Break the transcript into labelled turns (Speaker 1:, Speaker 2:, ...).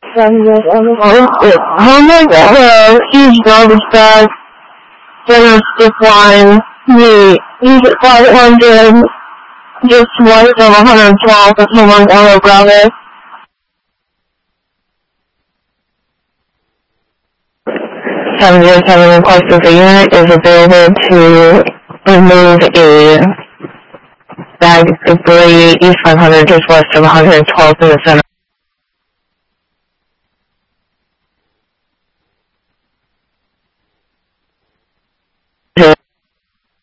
Speaker 1: huge garbage bag, generous stick line, use it 500, just white of 112 for someone's auto grave. 707 request of the unit is available to remove a bag of debris east 500 just west of 112 in the center.